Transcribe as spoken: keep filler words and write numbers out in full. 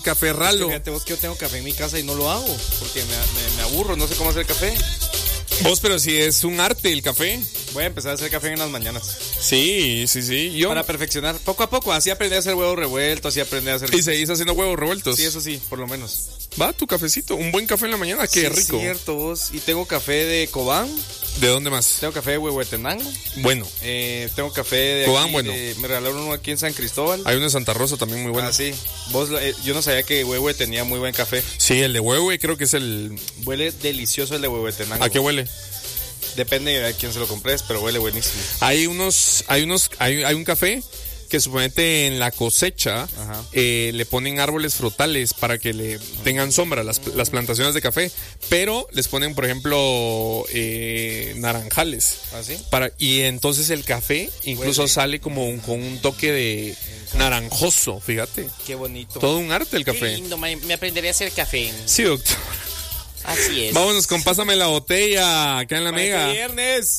Café ralo. Fíjate vos que yo tengo café en mi casa y no lo hago porque me, me, me aburro, no sé cómo hacer café. Vos, pero si es un arte el café. Voy a empezar a hacer café en las mañanas. Sí, sí, sí. Yo... Para perfeccionar, poco a poco. Así aprendí a hacer huevos revueltos, así aprendí a hacer... Y seguís haciendo huevos revueltos. Sí, eso sí, por lo menos. Va, tu cafecito. Un buen café en la mañana, qué sí, rico. Es cierto, vos. Y tengo café de Cobán. ¿De dónde más? Tengo café de Huehuetenango. Bueno. Eh, tengo café de Cobán, aquí, bueno. de, me regalaron uno aquí en San Cristóbal. Hay uno en Santa Rosa también muy bueno. Ah, sí. Vos, eh, yo no sabía que Huehue tenía muy buen café. Sí, el de Huehue creo que es el... Huele delicioso el de Huehuetenango. ¿A qué huele? Depende de quién se lo compres, pero huele buenísimo. Hay unos, hay unos, hay, hay un café que suponete en la cosecha eh, le ponen árboles frutales para que le tengan sombra las, las plantaciones de café, pero les ponen, por ejemplo, eh, naranjales. ¿Ah, sí? Para, y entonces el café incluso Huele. sale como un, con un toque de naranjoso, fíjate. Qué bonito. Todo un arte el Qué café. lindo, me, me aprenderé a hacer café. Sí, doctor. Así es. Vámonos con Pásame la botella, acá en la Para este Mega. viernes.